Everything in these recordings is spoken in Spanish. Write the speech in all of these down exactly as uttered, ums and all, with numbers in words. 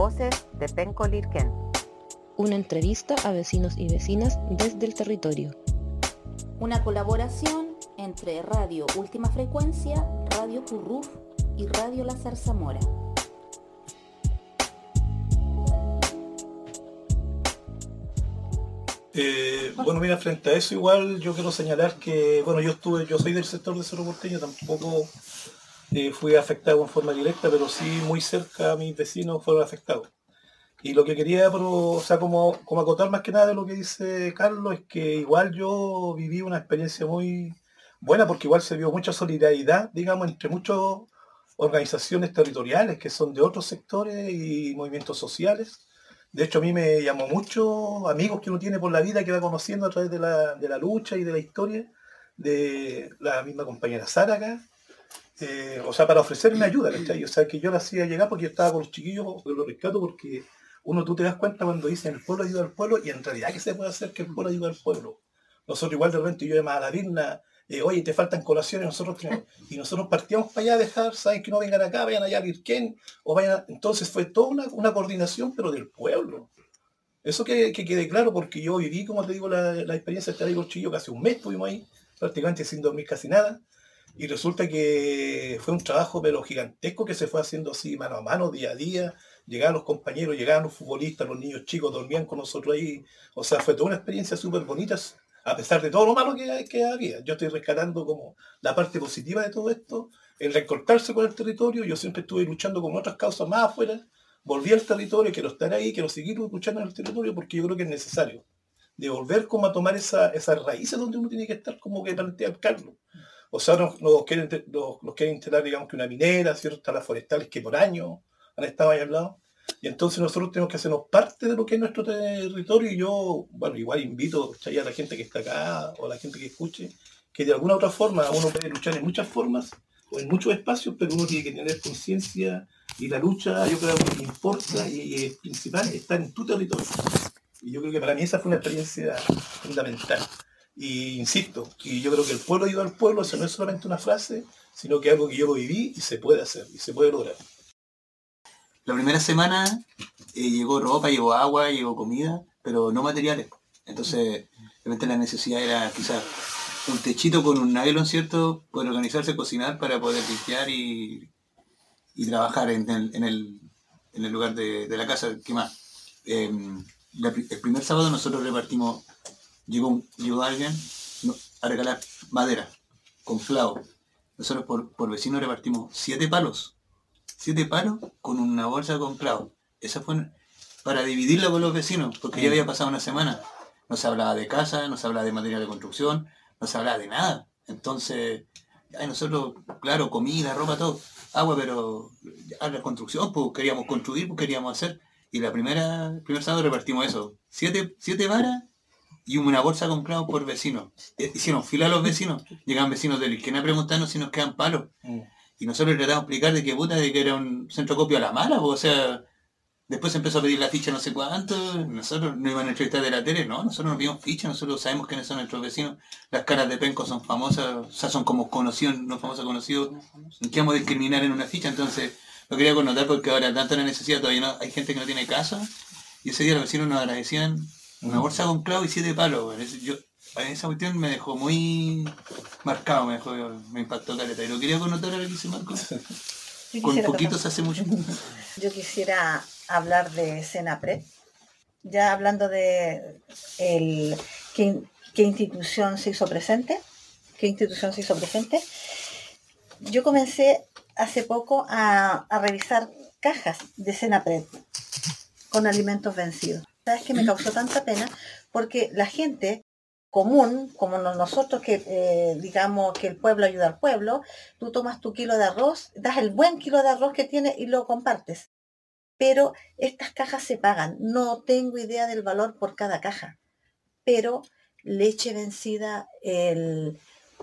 Voces de Penco Lirquén. Una entrevista a vecinos y vecinas desde el territorio. Una colaboración entre Radio Última Frecuencia, Radio Curruf y Radio La Zarzamora. Eh, bueno, mira, frente a eso igual yo quiero señalar que, bueno, yo estuve, yo soy del sector de Cerro Porteño, tampoco eh, fui afectado en forma directa, pero sí muy cerca a mis vecinos fueron afectados. Y lo que quería, pero, o sea, como, como acotar más que nada de lo que dice Carlos, es que igual yo viví una experiencia muy buena, porque igual se vio mucha solidaridad, digamos, entre muchas organizaciones territoriales que son de otros sectores y movimientos sociales. De hecho, a mí me llamó mucho amigos que uno tiene por la vida, que va conociendo a través de la, de la lucha y de la historia, de la misma compañera Sara acá, eh, o sea, para ofrecerme ayuda, ¿cachai? O sea, que yo la hacía llegar porque yo estaba con los chiquillos, lo rescato porque uno, tú te das cuenta cuando dicen el pueblo ayuda al pueblo, y en realidad, ¿qué se puede hacer que el pueblo ayuda al pueblo? Nosotros igual de repente yo llamaba a la Virna, eh, oye, te faltan colaciones, nosotros tenemos, y nosotros partíamos para allá a dejar, saben que no vengan acá, vayan allá a Lirquén, o vayan a... Entonces fue toda una, una coordinación, pero del pueblo. Eso que, que quede claro, porque yo viví, como te digo, la, la experiencia de estar ahí con Chillo, casi un mes estuvimos ahí, prácticamente sin dormir casi nada, y resulta que fue un trabajo pero gigantesco que se fue haciendo así mano a mano, día a día. Llegaban los compañeros, llegaban los futbolistas, los niños chicos dormían con nosotros ahí. O sea, fue toda una experiencia súper bonita, a pesar de todo lo malo que, que había. Yo estoy rescatando como la parte positiva de todo esto, el recortarse con el territorio. Yo siempre estuve luchando con otras causas más afuera. Volví al territorio, quiero estar ahí, quiero seguir luchando en el territorio porque yo creo que es necesario. De volver como a tomar esa, esas raíces donde uno tiene que estar, como que plantea el Carlos. O sea, nos, nos, quieren, nos, nos quieren instalar, digamos, que una minera, ciertas las forestales que por años han estado ahí al lado. Y entonces nosotros tenemos que hacernos parte de lo que es nuestro territorio. Y yo, bueno, igual invito a la gente que está acá o a la gente que escuche, que de alguna otra forma uno puede luchar en muchas formas o en muchos espacios, pero uno tiene que tener conciencia, y la lucha, yo creo que importa y, y es principal, está en tu territorio. Y yo creo que para mí esa fue una experiencia fundamental. Y insisto, y yo creo que el pueblo ayuda al pueblo, eso no es solamente una frase, sino que es algo que yo lo viví y se puede hacer, y se puede lograr. La primera semana eh, llegó ropa, llegó agua, llegó comida, pero no materiales. Entonces, realmente la necesidad era quizás un techito con un nylon, ¿cierto? Poder organizarse, cocinar para poder limpiar y, y trabajar en el, en el, en el lugar de, de la casa. ¿Qué más? Eh, la, el primer sábado nosotros repartimos, llegó, llegó alguien a regalar madera con clavo. Nosotros por, por vecinos repartimos siete palos. Siete palos con una bolsa con clavos. Esa fue para dividirla con los vecinos, porque ya había pasado una semana. No se hablaba de casa, no se hablaba de material de construcción, no se hablaba de nada. Entonces, ay, nosotros, claro, comida, ropa, todo, agua, pero a la construcción, pues queríamos construir, pues queríamos hacer. Y la primera, el primer sábado repartimos eso. Siete, siete varas y una bolsa con clavos por vecino. Hicieron fila a los vecinos. Llegaban vecinos de Lirquén a preguntarnos si nos quedan palos. Y nosotros le tratamos de explicar de que puta, de que era un centro de acopio a la mala, pues, o sea, después se empezó a pedir la ficha no sé cuánto, nosotros no iban a entrevistar de la tele, no, nosotros no pedimos ficha, nosotros sabemos quiénes son nuestros vecinos, las caras de Penco son famosas, o sea, son como conocidos, no famosos conocidos, ¿qué vamos a discriminar en una ficha? Entonces, lo quería connotar porque ahora tanta la necesidad, todavía no, hay gente que no tiene casa, y ese día los vecinos nos agradecían una bolsa con clavo y siete palos, bueno, yo, esa cuestión me dejó muy marcado, me dejó, me impactó caleta. Y lo quería connotar ahora que hice Marco. Con poquitos hace mucho. Yo quisiera hablar de Senapred, ya hablando de el, qué, qué institución se hizo presente, qué institución se hizo presente. Yo comencé hace poco a, a revisar cajas de Senapred con alimentos vencidos. ¿Sabes qué me causó tanta pena? Porque la gente común, como nosotros que eh, digamos que el pueblo ayuda al pueblo, tú tomas tu kilo de arroz, das el buen kilo de arroz que tienes y lo compartes. Pero estas cajas se pagan. No tengo idea del valor por cada caja. Pero leche vencida, el,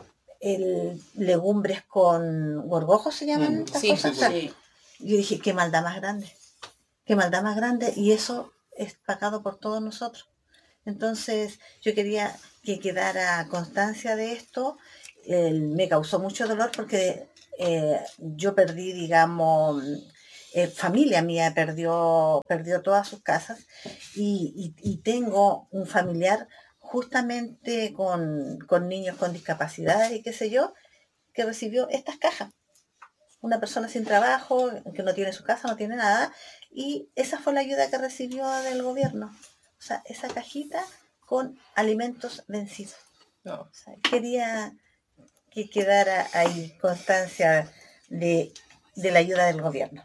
el legumbres con gorgojos se llaman estas sí, cosas. Sí. Yo dije, qué maldad más grande. Qué maldad más grande. Y eso es pagado por todos nosotros. Entonces yo quería que quedara constancia de esto. Eh, me causó mucho dolor porque eh, yo perdí, digamos, eh, familia mía perdió, perdió todas sus casas y, y- y tengo un familiar justamente con, con niños con discapacidad y qué sé yo, que recibió estas cajas. Una persona sin trabajo, que no tiene su casa, no tiene nada, y esa fue la ayuda que recibió del gobierno. O sea, esa cajita con alimentos vencidos. No. O sea, quería que quedara ahí constancia de, de la ayuda del gobierno.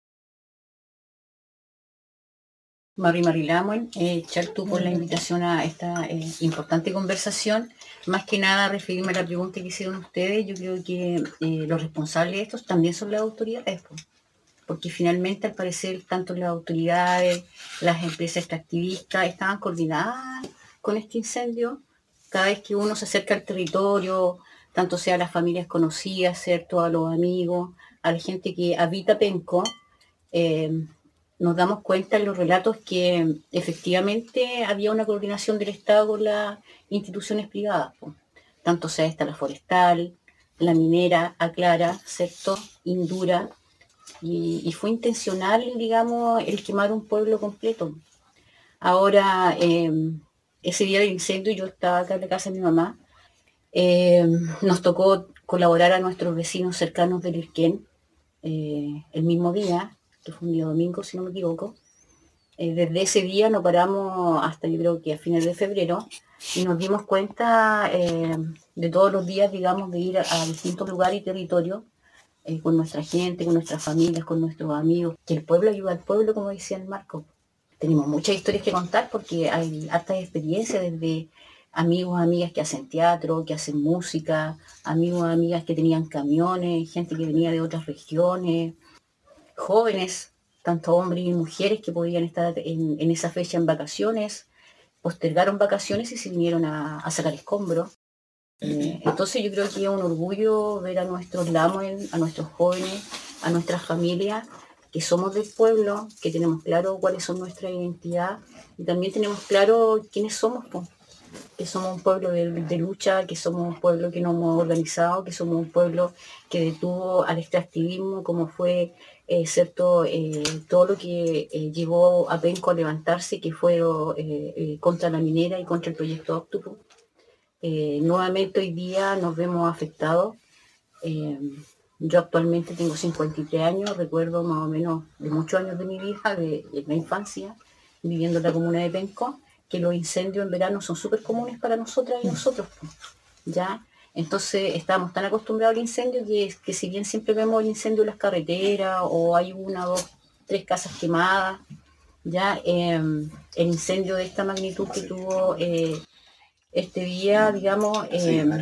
Mari Marilamuen, eh, Chartu, por la invitación a esta eh, importante conversación. Más que nada, referirme a la pregunta que hicieron ustedes, yo creo que eh, los responsables de estos también son las autoridades, pues, porque finalmente, al parecer, tanto las autoridades, las empresas extractivistas estaban coordinadas con este incendio. Cada vez que uno se acerca al territorio, tanto sea a las familias conocidas, ¿cierto?, a los amigos, a la gente que habita Penco, eh, nos damos cuenta en los relatos que efectivamente había una coordinación del Estado con las instituciones privadas, po. Tanto sea esta la forestal, la minera, Aclara, ¿cierto?, Indura, y, y fue intencional, digamos, el quemar un pueblo completo. Ahora, eh, ese día del incendio yo estaba acá en la casa de mi mamá, eh, nos tocó colaborar a nuestros vecinos cercanos del Irquén, eh, el mismo día, que fue un día domingo, si no me equivoco. Eh, desde ese día no paramos hasta yo creo que a fines de febrero y nos dimos cuenta eh, de todos los días, digamos, de ir a, a distintos lugares y territorios eh, con nuestra gente, con nuestras familias, con nuestros amigos, que el pueblo ayuda al pueblo, como decía el Marco. Tenemos muchas historias que contar porque hay hartas experiencias desde amigos, amigas que hacen teatro, que hacen música, amigos, amigas que tenían camiones, gente que venía de otras regiones, jóvenes, tanto hombres y mujeres que podían estar en, en esa fecha en vacaciones, postergaron vacaciones y se vinieron a, a sacar escombros. Eh, entonces yo creo que es un orgullo ver a nuestros Lamoen, a nuestros jóvenes, a nuestras familias, que somos del pueblo, que tenemos claro cuáles son nuestra identidad y también tenemos claro quiénes somos, pues, que somos un pueblo de, de lucha, que somos un pueblo que nos hemos organizado, que somos un pueblo que detuvo al extractivismo, como fue eh, cierto, eh, todo lo que eh, llevó a Penco a levantarse, que fue eh, eh, contra la minera y contra el proyecto Octopus. Eh, nuevamente hoy día nos vemos afectados. Eh, yo actualmente tengo cincuenta y tres años, recuerdo más o menos de muchos años de mi vida, de, de la infancia, viviendo en la comuna de Penco, que los incendios en verano son súper comunes para nosotras y nosotros, ¿ya? Entonces estábamos tan acostumbrados al incendio que, que si bien siempre vemos el incendio en las carreteras o hay una, dos, tres casas quemadas, ya eh, el incendio de esta magnitud que tuvo eh, este día, digamos, eh,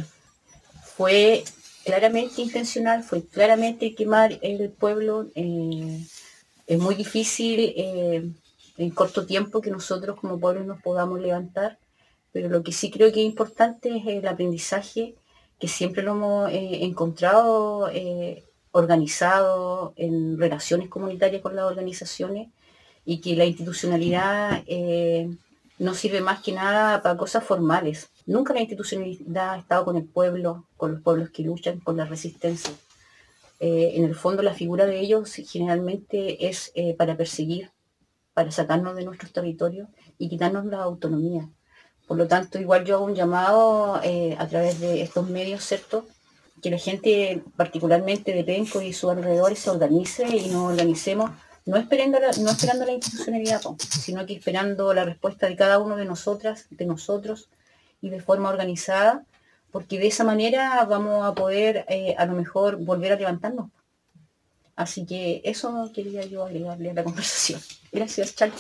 fue claramente intencional, fue claramente quemar el pueblo. Eh, es muy difícil eh, en corto tiempo que nosotros como pueblo nos podamos levantar, pero lo que sí creo que es importante es el aprendizaje que siempre lo hemos eh, encontrado eh, organizado en relaciones comunitarias con las organizaciones y que la institucionalidad eh, no sirve más que nada para cosas formales. Nunca la institucionalidad ha estado con el pueblo, con los pueblos que luchan, con la resistencia. Eh, en el fondo la figura de ellos generalmente es eh, para perseguir, para sacarnos de nuestros territorios y quitarnos la autonomía. Por lo tanto, igual yo hago un llamado eh, a través de estos medios, ¿cierto?, que la gente, particularmente de Penco y sus alrededores, se organice y nos organicemos, no esperando la, no esperando la institucionalidad, sino que esperando la respuesta de cada uno de nosotras, de nosotros, y de forma organizada, porque de esa manera vamos a poder eh, a lo mejor volver a levantarnos. Así que eso quería yo agregarle a la conversación. Gracias, Chalco.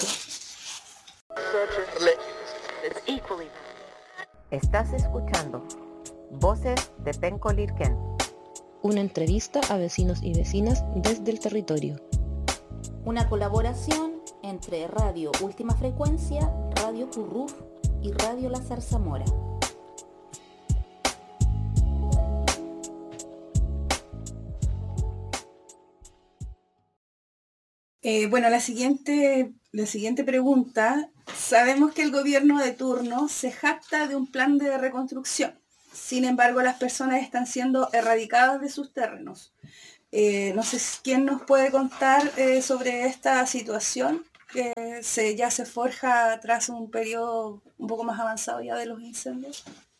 Estás escuchando Voces de Penco Lirquén. Una entrevista a vecinos y vecinas desde el territorio. Una colaboración entre Radio Última Frecuencia, Radio Curruf y Radio La Zarzamora. Eh, bueno, la siguiente, la siguiente pregunta. Sabemos que el gobierno de turno se jacta de un plan de reconstrucción. Sin embargo, las personas están siendo erradicadas de sus terrenos. Eh, no sé si- quién nos puede contar eh, sobre esta situación que se, ya se forja tras un periodo un poco más avanzado ya de los incendios.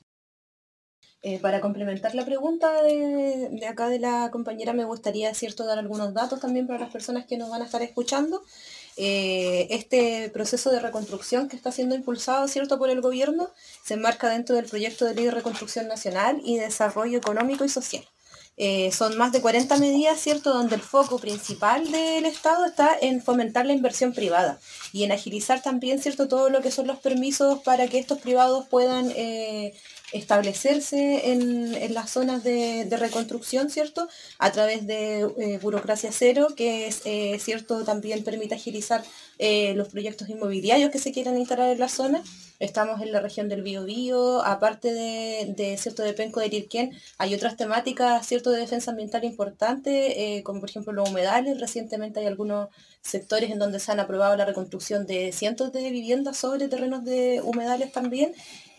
Eh, para complementar la pregunta de, de acá de la compañera, me gustaría, cierto, dar algunos datos también para las personas que nos van a estar escuchando. Eh, este proceso de reconstrucción que está siendo impulsado, cierto, por el gobierno, se enmarca dentro del proyecto de Ley de Reconstrucción Nacional y Desarrollo Económico y Social. Eh, son más de cuarenta medidas, ¿cierto?, donde el foco principal del Estado está en fomentar la inversión privada y en agilizar también, ¿cierto?, todo lo que son los permisos para que estos privados puedan eh, establecerse en, en las zonas de, de reconstrucción, ¿cierto?, a través de eh, burocracia cero, que es, eh, ¿cierto?, también permite agilizar eh, los proyectos inmobiliarios que se quieran instalar en la zona. Estamos en la región del Biobío, aparte de, de, ¿cierto?, de Penco de Lirquén, hay otras temáticas, ¿cierto?, de defensa ambiental importantes, eh, como por ejemplo los humedales. Recientemente hay algunos sectores en donde se han aprobado la reconstrucción de cientos de viviendas sobre terrenos de humedales también.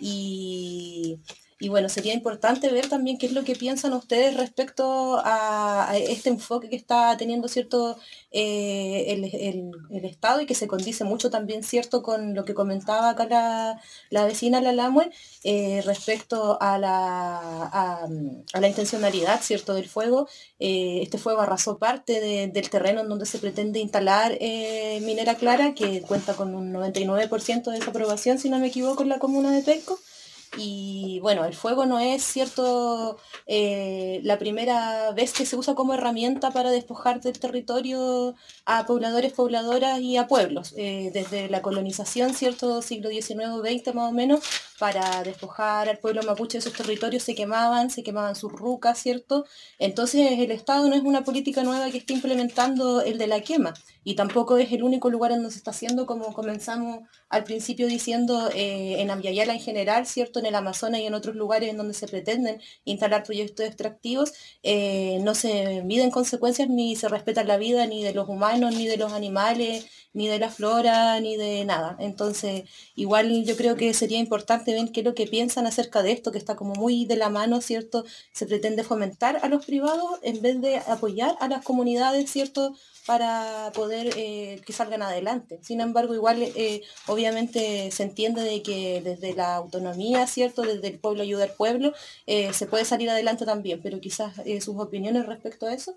Y, y bueno, sería importante ver también qué es lo que piensan ustedes respecto a, a este enfoque que está teniendo, ¿cierto?, eh, el, el, el Estado, y que se condice mucho también, ¿cierto?, con lo que comentaba acá la, la vecina La Lamue, eh, respecto a la, a, a la intencionalidad, ¿cierto?, del fuego. Eh, este fuego arrasó parte de, del terreno en donde se pretende instalar eh, Minera Clara, que cuenta con un noventa y nueve por ciento de desaprobación, si no me equivoco, en la comuna de Penco. Y bueno, el fuego no es, cierto, eh, la primera vez que se usa como herramienta para despojar del territorio a pobladores, pobladoras y a pueblos. Eh, desde la colonización, cierto, siglo diecinueve o veinte más o menos, para despojar al pueblo mapuche de sus territorios se quemaban, se quemaban sus rucas, ¿cierto? Entonces el Estado no es una política nueva que esté implementando el de la quema, y tampoco es el único lugar en donde se está haciendo, como comenzamos al principio diciendo, eh, en Ambiayala en general, ¿cierto?, en el Amazonas y en otros lugares en donde se pretenden instalar proyectos extractivos. Eh, no se miden consecuencias ni se respeta la vida ni de los humanos, ni de los animales, ni de la flora, ni de nada. Entonces, igual yo creo que sería importante ver qué es lo que piensan acerca de esto, que está como muy de la mano, ¿cierto? Se pretende fomentar a los privados en vez de apoyar a las comunidades, ¿cierto?, para poder eh, que salgan adelante. Sin embargo, igual eh, obviamente se entiende de que desde la autonomía, ¿cierto?, desde el pueblo ayuda al pueblo, eh, se puede salir adelante también, pero quizás eh, sus opiniones respecto a eso.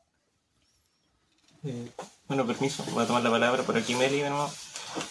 Eh, bueno, permiso, voy a tomar la palabra por aquí, Meli, de nuevo.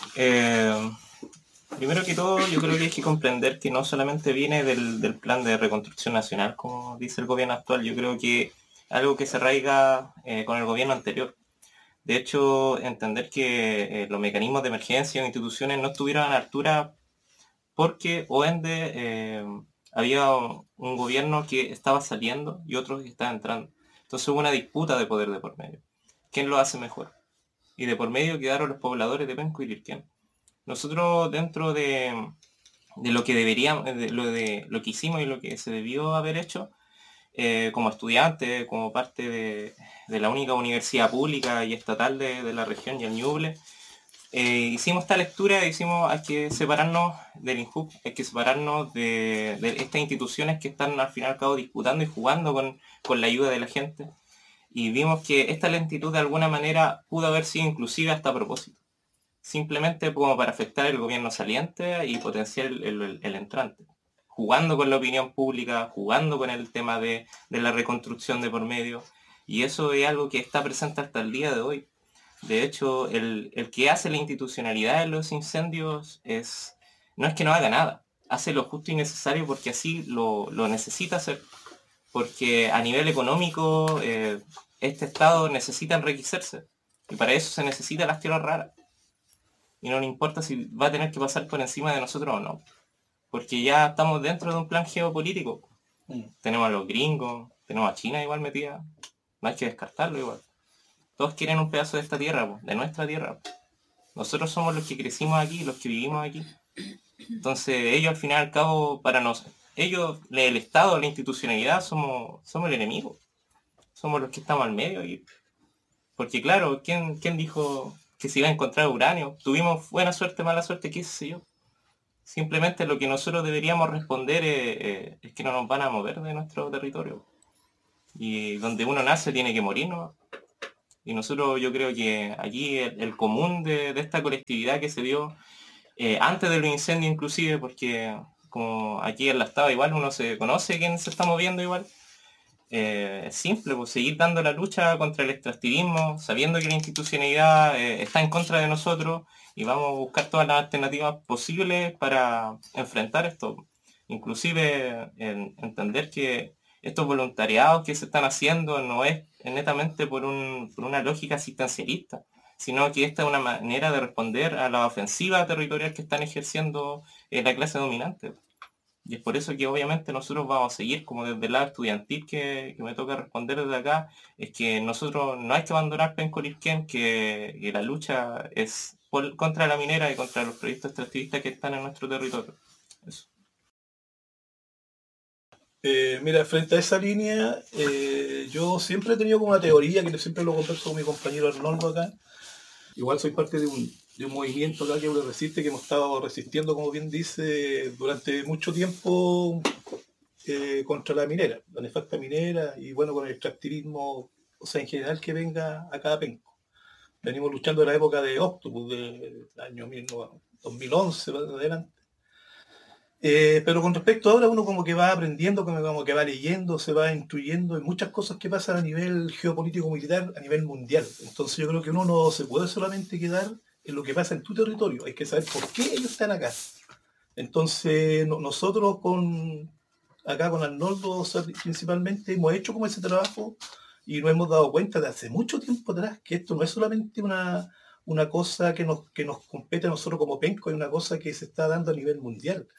Eh, primero que todo, yo creo que hay que comprender que no solamente viene del, del plan de reconstrucción nacional, como dice el gobierno actual. Yo creo que algo que se arraiga eh, con el gobierno anterior. De hecho, entender que eh, los mecanismos de emergencia o instituciones no estuvieron a la altura porque, o ende, eh, había un, un gobierno que estaba saliendo y otros que estaban entrando. Entonces hubo una disputa de poder de por medio. ¿Quién lo hace mejor? Y de por medio quedaron los pobladores de Penco y Lirquén. Nosotros, dentro de, de lo que deberíamos, de lo, de lo que hicimos y lo que se debió haber hecho, Eh, como estudiante, como parte de, de la única universidad pública y estatal de, de la región y el Ñuble, eh, hicimos esta lectura y decimos hay que separarnos del INJUC, hay que separarnos de, de estas instituciones que están al fin y al cabo disputando y jugando con, con la ayuda de la gente, y vimos que esta lentitud de alguna manera pudo haber sido inclusiva hasta a propósito, simplemente como para afectar el gobierno saliente y potenciar el, el, el entrante, jugando con la opinión pública, jugando con el tema de, de la reconstrucción de por medio, y eso es algo que está presente hasta el día de hoy. De hecho, el, el que hace la institucionalidad en los incendios es, no es que no haga nada, hace lo justo y necesario porque así lo, lo necesita hacer, porque a nivel económico eh, este Estado necesita enriquecerse, y para eso se necesitan las tierras raras, y no le importa si va a tener que pasar por encima de nosotros o no, porque ya estamos dentro de un plan geopolítico. Mm. Tenemos a los gringos, tenemos a China igual metida, no hay que descartarlo igual. Todos quieren un pedazo de esta tierra, de nuestra tierra. Nosotros somos los que crecimos aquí, los que vivimos aquí. Entonces ellos al final y al cabo, para nosotros, ellos, el Estado, la institucionalidad, somos, somos el enemigo. Somos los que estamos al medio. Y, porque claro, ¿quién, quién dijo que se iba a encontrar uranio? Tuvimos buena suerte, mala suerte, qué sé yo. Simplemente lo que nosotros deberíamos responder es, es, es que no nos van a mover de nuestro territorio. y donde uno nace tiene que morir, ¿no? Y nosotros, yo creo que aquí el, el común de, de esta colectividad que se dio eh, antes de los incendios inclusive, porque como aquí en la estado igual uno se conoce quién se está moviendo igual, eh, es simple, pues seguir dando la lucha contra el extractivismo, sabiendo que la institucionalidad eh, está en contra de nosotros, y vamos a buscar todas las alternativas posibles para enfrentar esto. Inclusive en, entender que estos voluntariados que se están haciendo no es netamente por, un, por una lógica asistencialista, sino que esta es una manera de responder a la ofensiva territorial que están ejerciendo eh, la clase dominante. Y es por eso que obviamente nosotros vamos a seguir, como desde el lado estudiantil que, que me toca responder desde acá, es que nosotros no hay que abandonar Penco Lirquén, que, que la lucha es por, contra la minera y contra los proyectos extractivistas que están en nuestro territorio. Eso. Eh, mira, frente a esa línea, eh, yo siempre he tenido como una teoría, que siempre lo converso con mi compañero Arnoldo acá. Igual soy parte de un, de un movimiento acá que Eure Resiste, que hemos estado resistiendo, como bien dice, durante mucho tiempo eh, contra la minera, la nefasta minera, y bueno, con el extractivismo, o sea, en general que venga acá a Penco. Venimos luchando en la época de Octopus, del año dos mil once, adelante. Eh, pero con respecto a ahora, uno como que va aprendiendo, como que va leyendo, se va instruyendo en muchas cosas que pasan a nivel geopolítico-militar, a nivel mundial. Entonces yo creo que uno no se puede solamente quedar en lo que pasa en tu territorio, hay que saber por qué ellos están acá. Entonces no, nosotros con acá con Arnoldo, o sea, principalmente hemos hecho como ese trabajo y nos hemos dado cuenta de hace mucho tiempo atrás que esto no es solamente una, una cosa que nos, que nos compete a nosotros como Penco, es una cosa que se está dando a nivel mundial.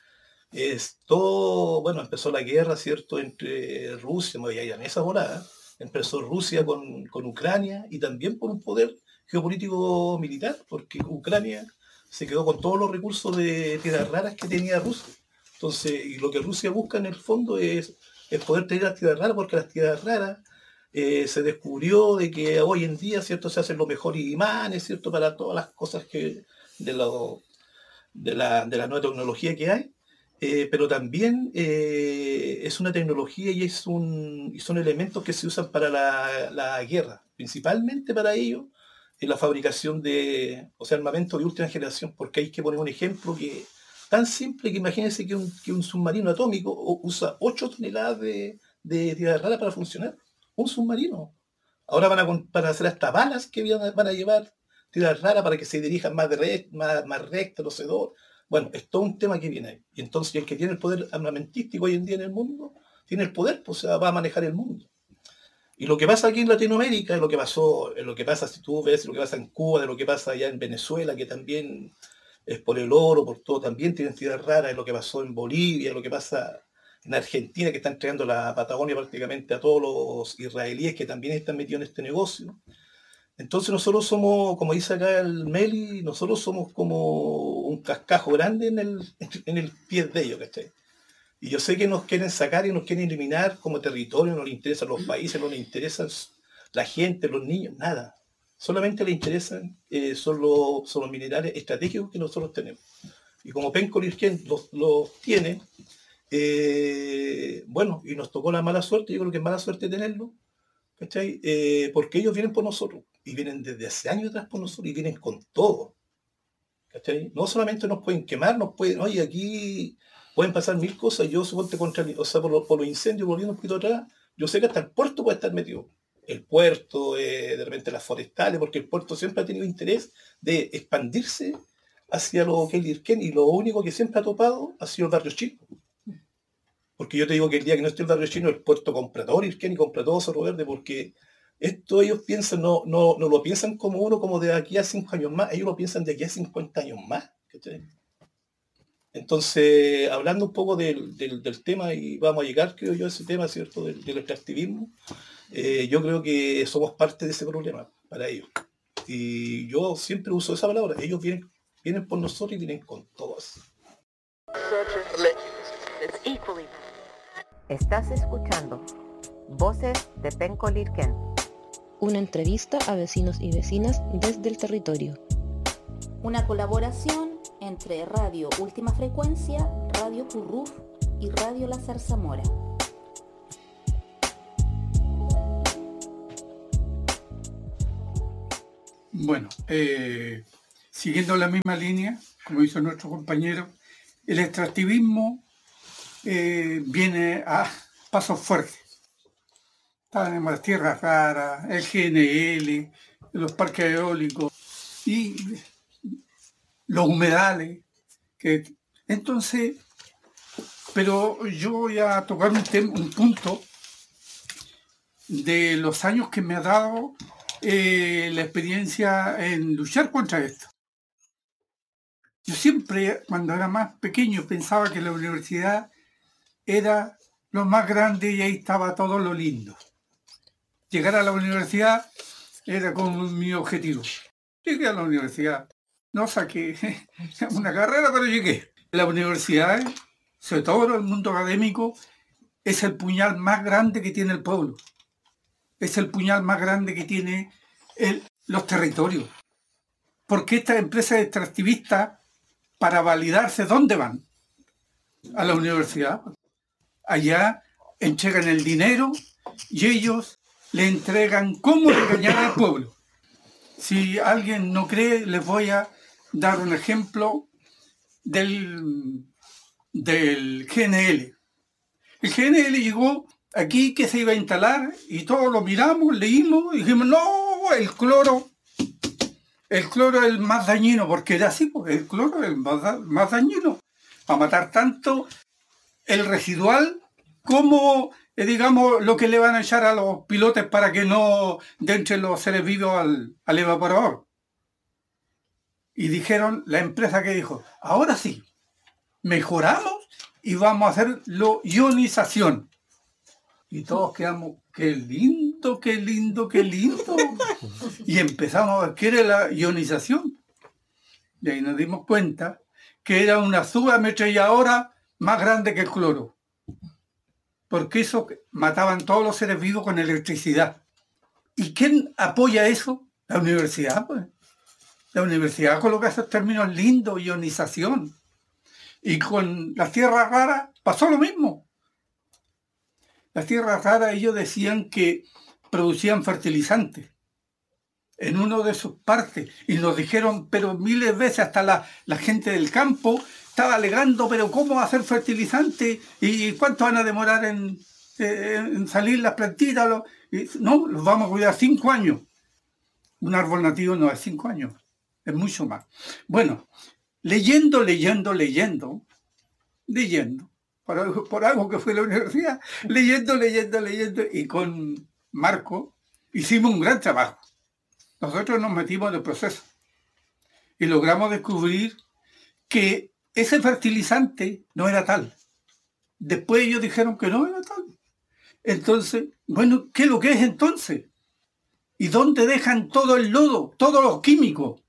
Esto, bueno, empezó la guerra, ¿cierto?, entre Rusia, me voy a ir en esa volada, empezó Rusia con, con Ucrania, y también por un poder geopolítico militar, porque Ucrania se quedó con todos los recursos de tierras raras que tenía Rusia. Entonces, y lo que Rusia busca en el fondo es, es poder tener las tierras raras, porque las tierras raras eh, se descubrió de que hoy en día, ¿cierto?, se hacen los mejores imanes, ¿cierto?, para todas las cosas que de, lo, de, la, de la nueva tecnología que hay. Eh, pero también eh, es una tecnología y, es un, y son elementos que se usan para la, la guerra, principalmente para ello, en la fabricación de, o sea, armamento de última generación, porque hay que poner un ejemplo que tan simple que imagínense que un, que un submarino atómico usa ocho toneladas de, de tierra rara para funcionar, un submarino. Ahora van a, van a hacer hasta balas que van a llevar tierra rara para que se dirijan más, de re, más, más recta, los sedor. Bueno, es todo un tema que viene ahí. Y entonces el que tiene el poder armamentístico hoy en día en el mundo, tiene el poder, pues va a manejar el mundo. Y lo que pasa aquí en Latinoamérica, es lo que pasó, es lo que pasa, si tú ves lo que pasa en Cuba, de lo que pasa allá en Venezuela, que también es por el oro, por todo, también tiene entidades raras, es lo que pasó en Bolivia, lo que pasa en Argentina, que están entregando la Patagonia prácticamente a todos los israelíes que también están metidos en este negocio. Entonces nosotros somos, como dice acá el Meli, nosotros somos como un cascajo grande en el, en el pie de ellos, ¿cachai? Y yo sé que nos quieren sacar y nos quieren eliminar como territorio, no les interesan los países, no les interesan la gente, los niños, nada. Solamente les interesan eh, son, los, son los minerales estratégicos que nosotros tenemos. Y como Penco Lirquén los, los tiene, eh, bueno, y nos tocó la mala suerte, yo creo que es mala suerte tenerlo, ¿cachai? Eh, porque ellos vienen por nosotros, y vienen desde hace años atrás por nosotros, y vienen con todo, ¿cachai? No solamente nos pueden quemar, nos pueden, oye, aquí pueden pasar mil cosas, yo suponte contra, o sea, por, lo, por los incendios, volviendo un poquito atrás, yo sé que hasta el puerto puede estar metido, el puerto, eh, de repente las forestales, porque el puerto siempre ha tenido interés de expandirse hacia lo que es Lirquén, y lo único que siempre ha topado ha sido el barrio chino. Porque yo te digo que el día que no esté el barrio chino, el puerto compra todo Lirquén y compra todo Cerro Verde, porque esto ellos piensan, no, no, no lo piensan como uno como de aquí a cinco años más, ellos lo piensan de aquí a cincuenta años más, ¿cachai? Entonces, hablando un poco del, del, del tema, y vamos a llegar, creo yo, a ese tema, ¿cierto?, del, del extractivismo, eh, yo creo que somos parte de ese problema para ellos. Y yo siempre uso esa palabra, ellos vienen, vienen por nosotros y vienen con todos. Estás escuchando Voces de Penco Lirquén. Una entrevista a vecinos y vecinas desde el territorio. Una colaboración entre Radio Última Frecuencia, Radio Curruf y Radio La Zarzamora. Bueno, eh, siguiendo la misma línea, como hizo nuestro compañero, el extractivismo eh, viene a pasos fuertes. Tenemos las tierras raras, el G N L, los parques eólicos y los humedales. Que, entonces, pero yo voy a tocar un, tem- un punto de los años que me ha dado eh, la experiencia en luchar contra esto. Yo siempre, cuando era más pequeño, pensaba que la universidad era lo más grande y ahí estaba todo lo lindo. Llegar a la universidad era como mi objetivo. Llegué a la universidad. No saqué una carrera, pero llegué. La universidad, sobre todo en el mundo académico, es el puñal más grande que tiene el pueblo. Es el puñal más grande que tiene el, los territorios. Porque estas empresas extractivistas, para validarse, ¿dónde van? A la universidad. Allá entregan el dinero y ellos le entregan cómo engañar al pueblo. Si alguien no cree, les voy a dar un ejemplo del, del G N L. El G N L llegó aquí que se iba a instalar y todos lo miramos, leímos y dijimos, no, el cloro, el cloro es el más dañino, porque era así, porque el cloro es el más, da- más dañino, para matar tanto el residual como, eh, digamos, lo que le van a echar a los pilotes para que no entren los seres vivos al, al evaporador. Y dijeron, la empresa que dijo, ahora sí, mejoramos y vamos a hacerlo ionización. Y todos quedamos, qué lindo, qué lindo, qué lindo. Y empezamos a ver qué era la ionización. Y ahí nos dimos cuenta que era una subametralladora más grande que el cloro. Porque eso mataban todos los seres vivos con electricidad. ¿Y quién apoya eso? La universidad, pues. La universidad coloca esos términos lindos, ionización. Y con las tierras raras pasó lo mismo. Las tierras raras, ellos decían que producían fertilizantes en uno de sus partes. Y nos dijeron, pero miles de veces, hasta la, la gente del campo estaba alegando, pero ¿cómo hacer fertilizante? ¿Y cuánto van a demorar en, eh, en salir las plantitas? Lo- y, no, los vamos a cuidar cinco años. Un árbol nativo no es cinco años, es mucho más. Bueno, leyendo, leyendo, leyendo, leyendo, por algo, por algo que fue la universidad, leyendo, leyendo, leyendo, y con Marco hicimos un gran trabajo. Nosotros nos metimos en el proceso y logramos descubrir que ese fertilizante no era tal. Después ellos dijeron que no era tal. Entonces, bueno, ¿qué es lo que es entonces? ¿Y dónde dejan todo el lodo, todos los químicos?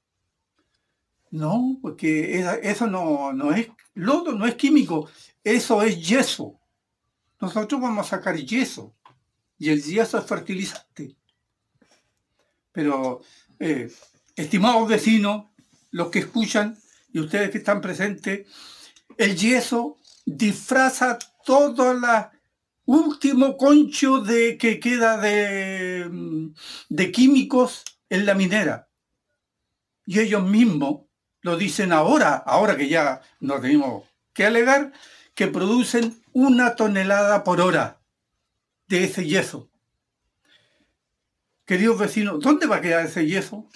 No, porque esa- eso no, no es lodo, no es químico, eso es yeso. Nosotros vamos a sacar yeso y el yeso es fertilizante. Pero, eh, estimados vecinos, los que escuchan y ustedes que están presentes, el yeso disfraza todo el último concho de, que queda de, mm, de químicos en la minera. Y ellos mismos lo dicen ahora, ahora que ya no tenemos que alegar, que producen una tonelada por hora de ese yeso. Queridos vecinos, ¿dónde va a quedar ese yeso?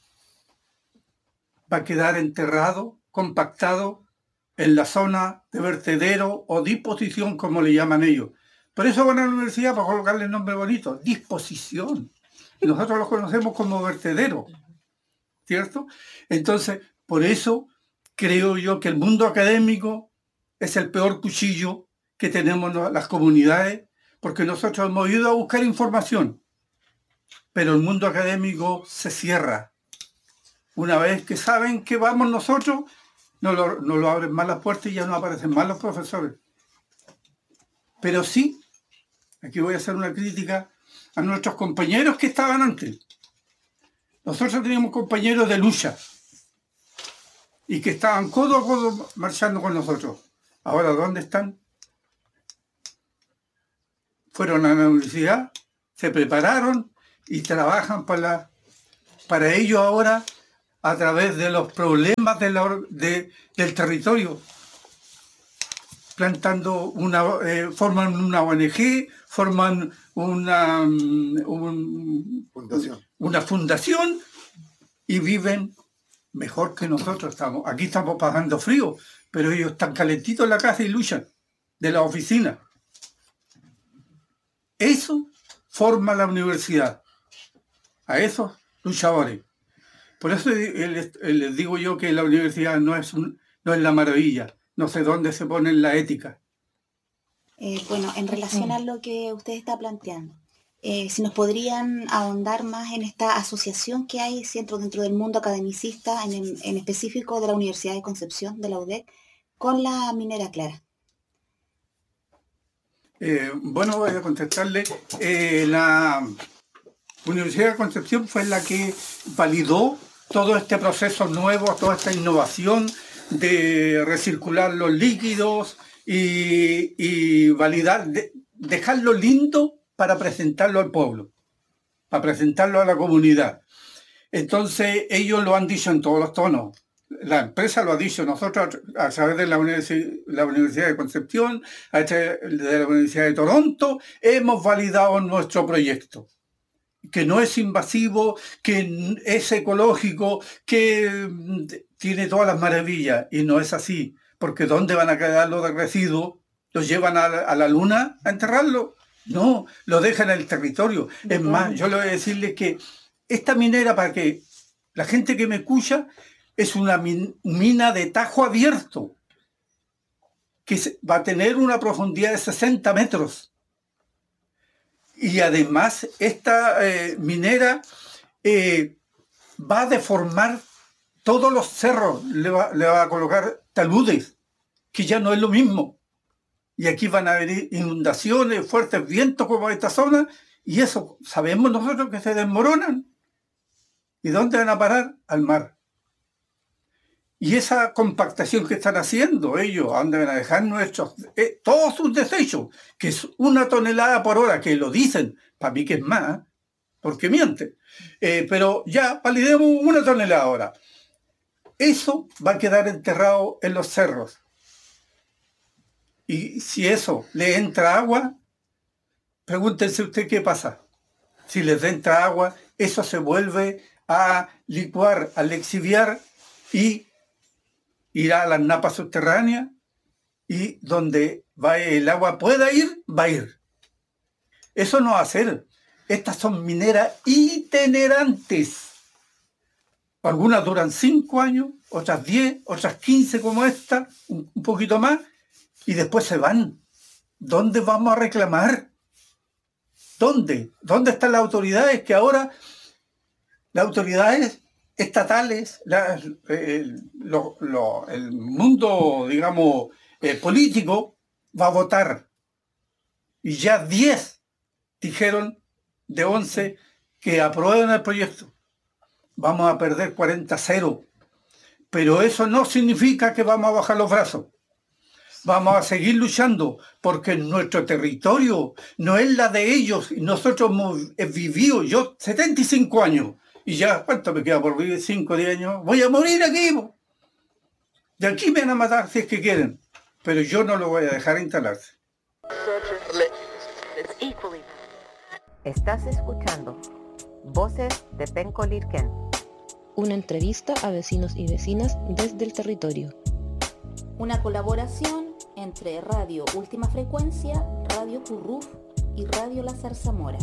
Va a quedar enterrado, compactado en la zona de vertedero o disposición, como le llaman ellos. Por eso van a la universidad para colocarle el nombre bonito, disposición. Nosotros lo conocemos como vertedero, ¿cierto? Entonces, por eso creo yo que el mundo académico es el peor cuchillo que tenemos no- las comunidades, porque nosotros hemos ido a buscar información, pero el mundo académico se cierra. Una vez que saben que vamos nosotros, no lo, no lo abren más las puertas y ya no aparecen más los profesores. Pero sí, aquí voy a hacer una crítica a nuestros compañeros que estaban antes. Nosotros teníamos compañeros de lucha y que estaban codo a codo marchando con nosotros. Ahora, ¿dónde están? Fueron a la universidad, se prepararon y trabajan para, la, para ellos ahora, a través de los problemas de la, de, del territorio, plantando una, eh, forman una O N G, forman una, un, fundación. una fundación y viven mejor que nosotros. Estamos aquí estamos pasando frío, pero ellos están calentitos en la casa y luchan de la oficina. Eso forma la universidad, a esos luchadores. Por eso les, les digo yo que la universidad no es, un, no es la maravilla, no sé dónde se pone la ética. Eh, bueno, en relación a lo que usted está planteando, eh, si nos podrían ahondar más en esta asociación que hay dentro, dentro del mundo academicista, en, en específico de la Universidad de Concepción, de la U D E C, con la minera Clara. Eh, bueno, voy a contestarle. Eh, la Universidad de Concepción fue la que validó todo este proceso nuevo, toda esta innovación de recircular los líquidos y, y validar, de, dejarlo lindo para presentarlo al pueblo, para presentarlo a la comunidad. Entonces ellos lo han dicho en todos los tonos. La empresa lo ha dicho, nosotros a través de la, universi la Universidad de Concepción, a través de la Universidad de Toronto, hemos validado nuestro proyecto, que no es invasivo, que es ecológico, que tiene todas las maravillas, y no es así, porque ¿dónde van a quedar los residuos? ¿Los llevan a la, a la luna a enterrarlo? No, lo dejan en el territorio. Es más, yo le voy a decirles que esta minera, para que la gente que me escucha, es una min mina de tajo abierto, que se, va a tener una profundidad de sesenta metros. Y además esta eh, minera eh, va a deformar todos los cerros, le va, le va a colocar taludes, que ya no es lo mismo. Y aquí van a haber inundaciones, fuertes vientos como esta zona, y eso sabemos nosotros que se desmoronan. ¿Y dónde van a parar? Al mar. Y esa compactación que están haciendo ellos, ¿a dónde van a dejar nuestros, eh, todos sus desechos? Que es una tonelada por hora, que lo dicen, para mí que es más, ¿eh? Porque mienten. Eh, pero ya, validemos una tonelada ahora. Eso va a quedar enterrado en los cerros. Y si eso le entra agua, pregúntense usted qué pasa. Si les entra agua, eso se vuelve a licuar, a lixiviar y irá a las napas subterráneas, y donde va el agua pueda ir, va a ir. Eso no va a hacer. Estas son mineras itinerantes. Algunas duran cinco años, otras diez, otras quince como esta, un, un poquito más, y después se van. ¿Dónde vamos a reclamar? ¿Dónde? ¿Dónde están las autoridades? Que ahora las autoridades estatales, la, el, lo, lo, el mundo, digamos, eh, político, va a votar. Y ya diez dijeron de once que aprueben el proyecto. Vamos a perder cuarenta a cero. Pero eso no significa que vamos a bajar los brazos. Vamos a seguir luchando, porque nuestro territorio no es la de ellos. Nosotros hemos vivido, yo setenta y cinco años, y ya, ¿cuánto me queda por vivir? cinco o diez años. Voy a morir aquí. De aquí me van a matar si es que quieren. Pero yo no lo voy a dejar instalarse. Estás escuchando Voces de Penco Lirquén. Una entrevista a vecinos y vecinas desde el territorio. Una colaboración entre Radio Última Frecuencia, Radio Curruf y Radio La Zarzamora.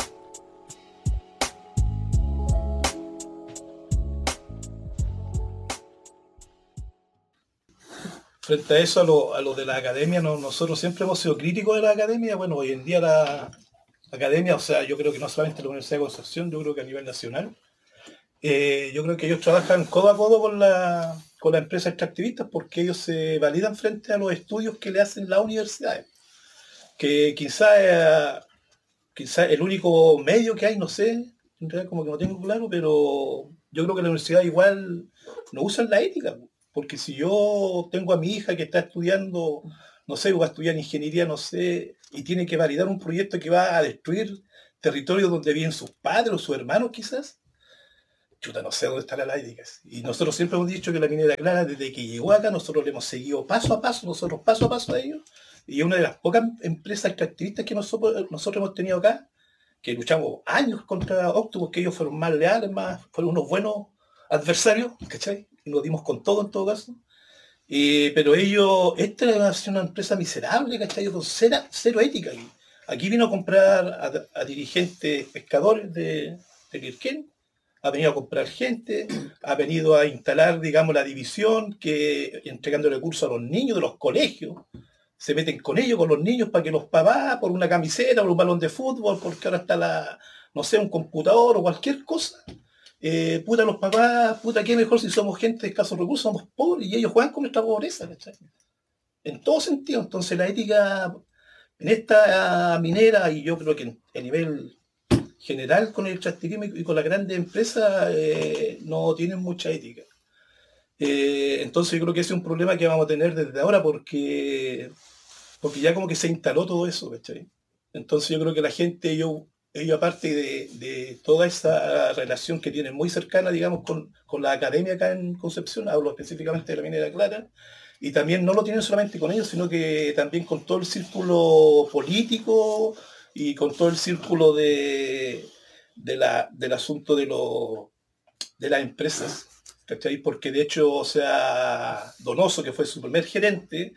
Frente a eso, a lo, a lo de la academia, no, nosotros siempre hemos sido críticos de la academia. Bueno, hoy en día la academia, o sea, yo creo que no solamente la Universidad de Concepción, yo creo que a nivel nacional, eh, yo creo que ellos trabajan codo a codo con la, con las empresas extractivistas, porque ellos se validan frente a los estudios que le hacen las universidades. Que quizá, eh, quizá el único medio que hay, no sé, en realidad como que no tengo claro, pero yo creo que la universidad igual no usa la ética. Porque si yo tengo a mi hija que está estudiando, no sé, va a estudiar ingeniería, no sé, y tiene que validar un proyecto que va a destruir territorios donde viven sus padres o sus hermanos quizás, chuta, no sé dónde estará la ética. Y nosotros siempre hemos dicho que la minera Clara, desde que llegó acá, nosotros le hemos seguido paso a paso, nosotros paso a paso a ellos, y es una de las pocas empresas extractivistas que nosotros, nosotros hemos tenido acá, que luchamos años contra Octopus, que ellos fueron más leales, más, fueron unos buenos adversarios, ¿cachai? Y nos dimos con todo en todo caso. Eh, pero ellos, esta es una empresa miserable, ¿cachai? Con cero, cero ética. Aquí. aquí vino a comprar a, a dirigentes pescadores de, de Lirquén, ha venido a comprar gente, ha venido a instalar, digamos, la división, que entregando recursos a los niños de los colegios, se meten con ellos, con los niños, para que los papás, por una camiseta, por un balón de fútbol, porque ahora está la, no sé, un computador o cualquier cosa, eh, puta los papás, puta qué mejor si somos gente de escasos recursos, somos pobres, y ellos juegan con nuestra pobreza, ¿cachai? En todo sentido. Entonces la ética en esta minera, y yo creo que a nivel general con el extractivismo y con las grandes empresas, eh, no tienen mucha ética. Eh, entonces yo creo que ese es un problema que vamos a tener desde ahora, porque, porque ya como que se instaló todo eso, ¿cachai? Entonces yo creo que la gente, ellos, ellos aparte de, de toda esa relación que tienen muy cercana, digamos, con, con la academia acá en Concepción, hablo específicamente de la minera Clara, y también no lo tienen solamente con ellos, sino que también con todo el círculo político y con todo el círculo de, de la, del asunto de, lo, de las empresas, ¿cachai? Porque de hecho, o sea, Donoso, que fue su primer gerente,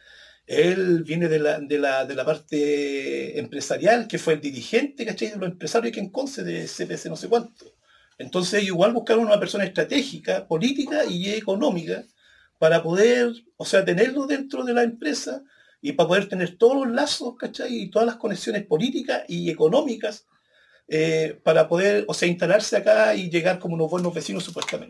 él viene de la, de la, de la parte empresarial, que fue el dirigente, ¿cachai? De los empresarios que en Conce, de C P C no sé cuánto. Entonces ellos igual buscaron una persona estratégica, política y económica, para poder, o sea, tenerlo dentro de la empresa y para poder tener todos los lazos, ¿cachai? Y todas las conexiones políticas y económicas, eh, para poder, o sea, instalarse acá y llegar como unos buenos vecinos supuestamente.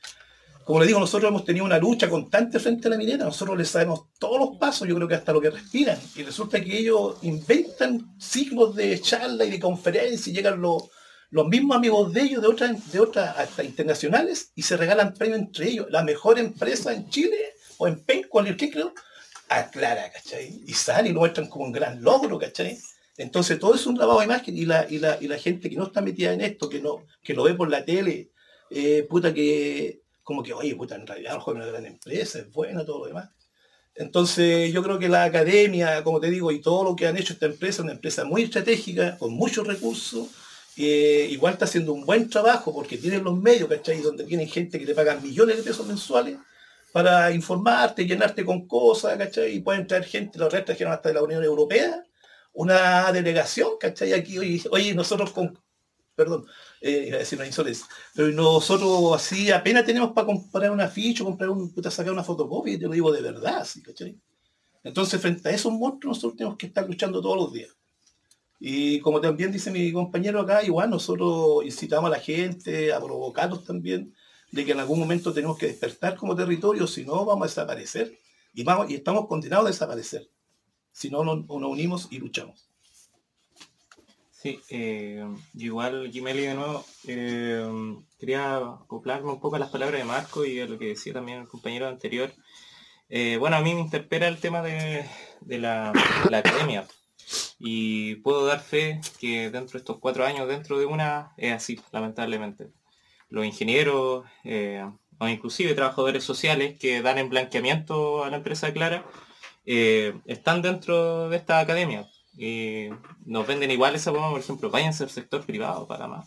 Como les digo, nosotros hemos tenido una lucha constante frente a la minera, nosotros les sabemos todos los pasos, yo creo que hasta lo que respiran, y resulta que ellos inventan ciclos de charla y de conferencia, y llegan los, los mismos amigos de ellos, de otras, de otras hasta internacionales, y se regalan premios entre ellos. La mejor empresa en Chile, o en Penco, en ¿qué creo? Aclara, ¿cachai? Y sale y lo muestran como un gran logro, ¿cachai? Entonces todo es un lavado de imagen, y la, y la, y la gente que no está metida en esto, que no, que lo ve por la tele, eh, puta que, como que, oye, puta, en realidad es una gran empresa, es buena, todo lo demás. Entonces yo creo que la academia, como te digo, y todo lo que han hecho esta empresa, una empresa muy estratégica, con muchos recursos, eh, igual está haciendo un buen trabajo, porque tienen los medios, ¿cachai? Donde tienen gente que te pagan millones de pesos mensuales para informarte, llenarte con cosas, ¿cachai? Y pueden traer gente, los restos trajeron hasta de la Unión Europea, una delegación, ¿cachai? Aquí, oye, oye nosotros con, perdón, eh, iba a decir una insolencia, pero nosotros así apenas tenemos para comprar un afiche, comprar un, puta, sacar una fotocopia, y te lo digo de verdad, ¿sí? ¿Cachai? Entonces, frente a esos monstruos, nosotros tenemos que estar luchando todos los días. Y como también dice mi compañero acá, igual nosotros incitamos a la gente a provocarlos también, de que en algún momento tenemos que despertar como territorio, si no vamos a desaparecer, y, vamos, y estamos condenados a desaparecer, si no nos, nos unimos y luchamos. Sí, eh, igual, Jimeli, de nuevo, eh, quería acoplarme un poco a las palabras de Marco y a lo que decía también el compañero anterior. Eh, bueno, a mí me interpela el tema de, de, la, de la academia, y puedo dar fe que dentro de estos cuatro años, dentro de una, es así, lamentablemente. Los ingenieros, eh, o inclusive trabajadores sociales que dan en blanqueamiento a la empresa Clara, eh, están dentro de esta academia. Y nos venden igual esa forma, por ejemplo, váyanse al sector privado para más.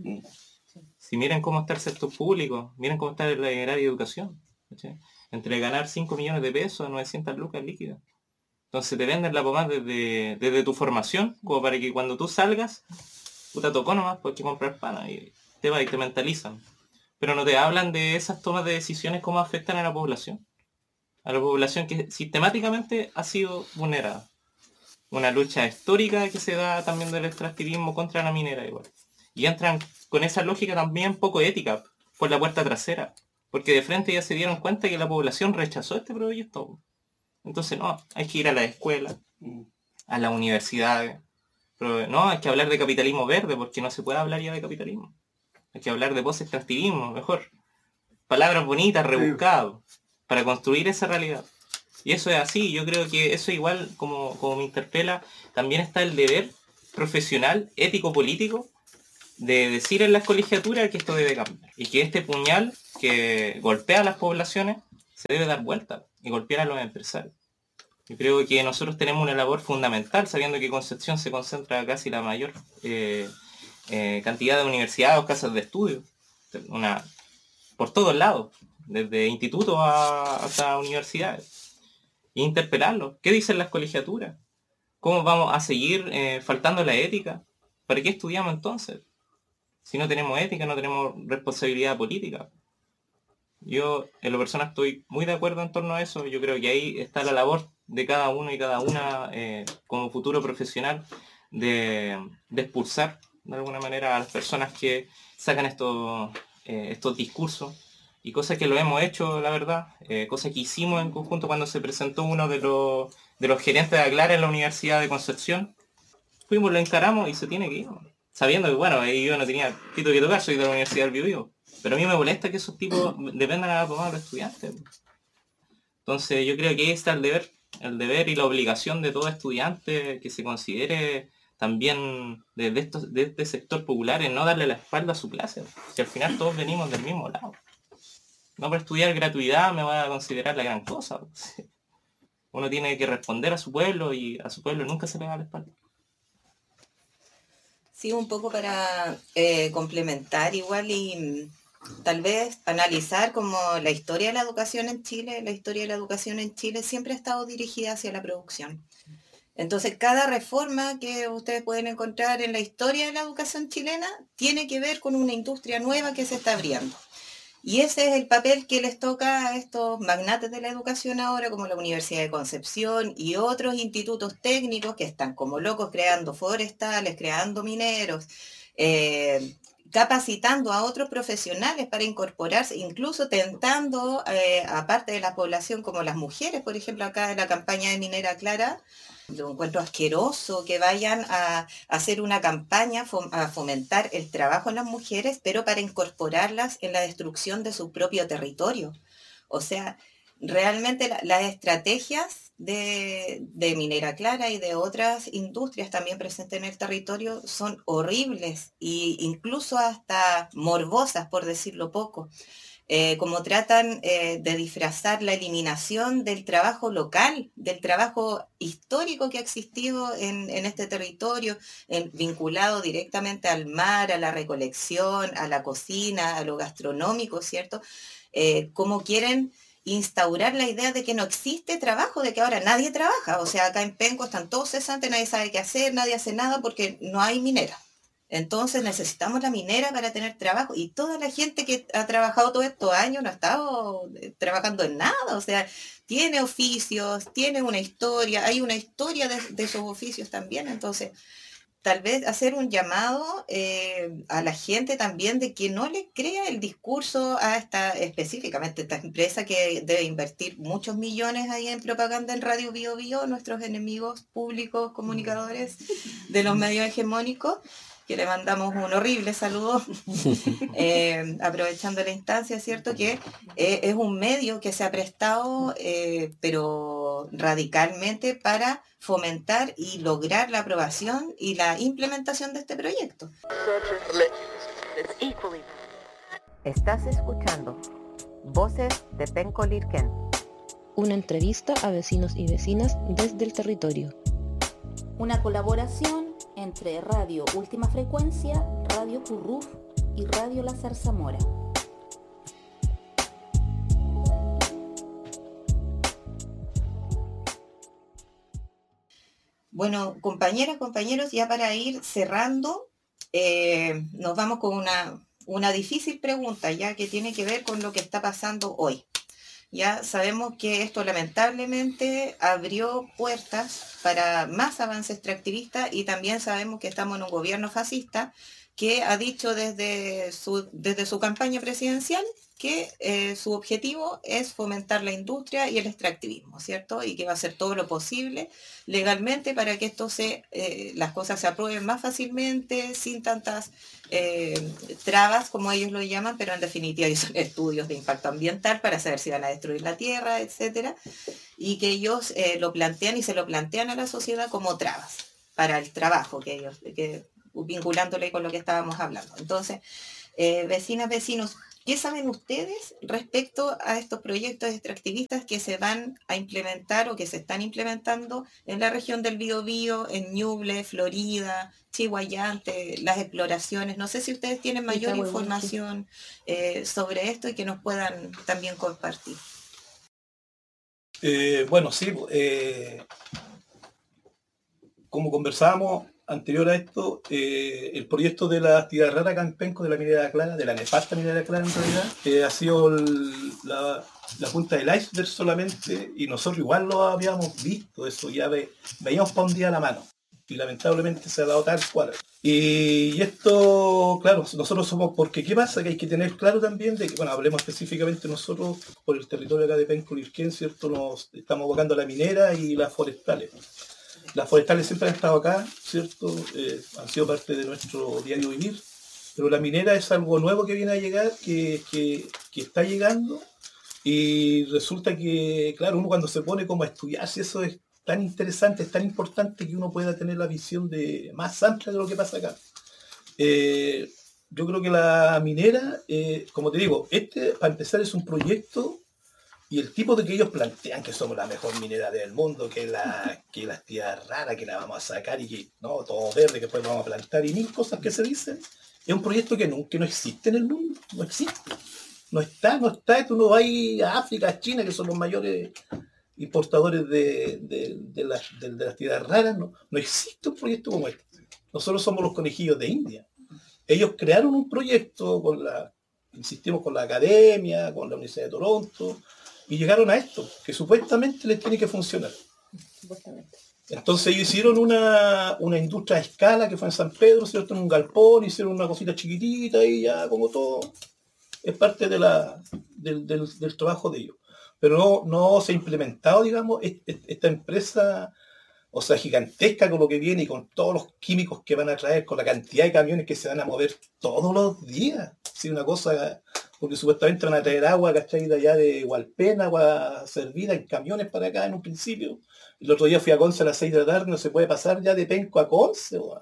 Si miren cómo está el sector público, miren cómo está el área de educación, ¿sí? Entre ganar cinco millones de pesos a novecientas lucas líquidas. Entonces te venden la pomada desde, desde tu formación, como para que cuando tú salgas, puta tocó nomás, pues hay que comprar pana y te va y te mentalizan. Pero no te hablan de esas tomas de decisiones, cómo afectan a la población. A la población que sistemáticamente ha sido vulnerada. Una lucha histórica que se da también del extractivismo contra la minera igual. Y entran con esa lógica también poco ética, por la puerta trasera. Porque de frente ya se dieron cuenta que la población rechazó este proyecto. Entonces no, hay que ir a la escuela, a las universidades. Pero no, hay que hablar de capitalismo verde, porque no se puede hablar ya de capitalismo. Hay que hablar de post-extractivismo, mejor. Palabras bonitas, rebuscadas, para construir esa realidad. Y eso es así, yo creo que eso igual, como, como me interpela, también está el deber profesional, ético-político, de decir en las colegiaturas que esto debe cambiar y que este puñal que golpea a las poblaciones se debe dar vuelta y golpear a los empresarios. Yo creo que nosotros tenemos una labor fundamental, sabiendo que Concepción se concentra casi la mayor eh, eh, cantidad de universidades o casas de estudio, una, por todos lados, desde institutos a, hasta universidades. E interpelarlos. ¿Qué dicen las colegiaturas? ¿Cómo vamos a seguir eh, faltando la ética? ¿Para qué estudiamos entonces? Si no tenemos ética, no tenemos responsabilidad política. Yo, en lo personal, estoy muy de acuerdo en torno a eso. Yo creo que ahí está la labor de cada uno y cada una eh, como futuro profesional de, de expulsar de alguna manera a las personas que sacan estos, eh, estos discursos y cosas que lo hemos hecho, la verdad, eh, cosas que hicimos en conjunto cuando se presentó uno de los, de los gerentes de Aclara en la Universidad de Concepción. Fuimos, lo encaramos y se tiene que ir, sabiendo que, bueno, yo no tenía pito que tocar, soy de la Universidad del Biobío, pero a mí me molesta que esos tipos dependan a tomar a los estudiantes. Entonces yo creo que ahí está el deber, el deber y la obligación de todo estudiante que se considere también de, de, estos, de este sector popular en no darle la espalda a su clase, si al final todos venimos del mismo lado. No por estudiar gratuidad me va a considerar la gran cosa. Uno tiene que responder a su pueblo y a su pueblo nunca se le da la espalda. Sí, un poco para eh, complementar igual y tal vez analizar como la historia de la educación en Chile. La historia de la educación en Chile siempre ha estado dirigida hacia la producción. Entonces, cada reforma que ustedes pueden encontrar en la historia de la educación chilena tiene que ver con una industria nueva que se está abriendo. Y ese es el papel que les toca a estos magnates de la educación ahora, como la Universidad de Concepción y otros institutos técnicos que están como locos creando forestales, creando mineros, eh, capacitando a otros profesionales para incorporarse, incluso tentando, eh, aparte de la población, como las mujeres, por ejemplo, acá en la campaña de Minera Clara, lo encuentro asqueroso que vayan a, a hacer una campaña fom, a fomentar el trabajo en las mujeres, pero para incorporarlas en la destrucción de su propio territorio. O sea, realmente la, las estrategias de, de Minera Clara y de otras industrias también presentes en el territorio son horribles e incluso hasta morbosas, por decirlo poco. Eh, como tratan eh, de disfrazar la eliminación del trabajo local, del trabajo histórico que ha existido en, en este territorio, en, vinculado directamente al mar, a la recolección, a la cocina, a lo gastronómico, ¿cierto? Eh, como quieren instaurar la idea de que no existe trabajo, de que ahora nadie trabaja. O sea, acá en Penco están todos cesantes, nadie sabe qué hacer, nadie hace nada porque no hay minera. Entonces necesitamos la minera para tener trabajo y toda la gente que ha trabajado todos estos años no ha estado trabajando en nada, o sea, tiene oficios, tiene una historia, hay una historia de, de esos oficios también, entonces tal vez hacer un llamado eh, a la gente también de que no le crea el discurso a esta, específicamente esta empresa que debe invertir muchos millones ahí en propaganda en Radio Bio Bio, nuestros enemigos públicos, comunicadores de los medios hegemónicos, que le mandamos un horrible saludo, eh, aprovechando la instancia, ¿cierto? Que eh, es un medio que se ha prestado, eh, pero radicalmente, para fomentar y lograr la aprobación y la implementación de este proyecto. Estás escuchando Voces de Penco Lirquén. Una entrevista a vecinos y vecinas desde el territorio. Una colaboración entre Radio Última Frecuencia, Radio Curruf y Radio La Zarzamora. Bueno, compañeras, compañeros, ya para ir cerrando, eh, nos vamos con una, una difícil pregunta, ya que tiene que ver con lo que está pasando hoy. Ya sabemos que esto lamentablemente abrió puertas para más avance extractivista y también sabemos que estamos en un gobierno fascista que ha dicho desde su, desde su campaña presidencial que eh, su objetivo es fomentar la industria y el extractivismo, ¿cierto? Y que va a hacer todo lo posible legalmente para que esto se, eh, las cosas se aprueben más fácilmente, sin tantas eh, trabas, como ellos lo llaman, pero en definitiva son estudios de impacto ambiental para saber si van a destruir la tierra, etcétera, y que ellos eh, lo plantean y se lo plantean a la sociedad como trabas para el trabajo que ellos... Que, vinculándole con lo que estábamos hablando. Entonces, eh, vecinas, vecinos, ¿qué saben ustedes respecto a estos proyectos extractivistas que se van a implementar o que se están implementando en la región del Biobío, en Ñuble, Florida, Chihuayante, las exploraciones? No sé si ustedes tienen mayor información eh, sobre esto y que nos puedan también compartir. Eh, bueno, sí, eh, como conversábamos anterior a esto, eh, el proyecto de la actividad rara acá en Penco, de la minera clara, de la nefasta minera clara en realidad, eh, ha sido el, la, la punta del iceberg solamente, y nosotros igual lo habíamos visto, eso ya ve, veíamos para un día a la mano, y lamentablemente se ha dado tal cual. Y, y esto, claro, nosotros somos, porque ¿qué pasa? Que hay que tener claro también de que, bueno, hablemos específicamente nosotros por el territorio acá de Penco Lirquén, ¿cierto? Nos estamos abocando a la minera y las forestales. Las forestales siempre han estado acá, ¿cierto? Eh, han sido parte de nuestro diario vivir, pero la minera es algo nuevo que viene a llegar, que, que, que está llegando, y resulta que, claro, uno cuando se pone como a estudiar, si eso es tan interesante, es tan importante que uno pueda tener la visión de más amplia de lo que pasa acá. Eh, yo creo que la minera, eh, como te digo, este, para empezar, es un proyecto. Y el tipo de que ellos plantean que somos la mejor minera del mundo, que la que las tierras raras, que la vamos a sacar y que no, todo verde, que después lo vamos a plantar y mil cosas que se dicen, es un proyecto que no, que no existe en el mundo, no existe. No está, no está, tú no vas a África, a China, que son los mayores importadores de, de, de, las, de, de las tierras raras, no, no existe un proyecto como este. Nosotros somos los conejillos de India. Ellos crearon un proyecto con la, insistimos, con la academia, con la Universidad de Toronto, y llegaron a esto, que supuestamente les tiene que funcionar. Supuestamente. Entonces ellos hicieron una, una industria a escala que fue en San Pedro, ¿cierto? En un galpón, hicieron una cosita chiquitita y ya como todo. Es parte de la, del, del, del trabajo de ellos. Pero no, no se ha implementado, digamos, esta empresa, o sea, gigantesca con lo que viene y con todos los químicos que van a traer, con la cantidad de camiones que se van a mover todos los días. Sí, una cosa... porque supuestamente van a traer agua, ¿cachai? De allá de Hualpén, agua servida en camiones para acá en un principio. El otro día fui a Conce a las seis de la tarde, no se puede pasar ya de Penco a Conce. O,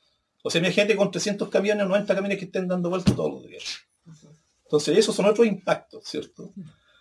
o sea, hay gente con trescientos camiones, noventa camiones que estén dando vueltas todos los días. Entonces esos son otros impactos, ¿cierto?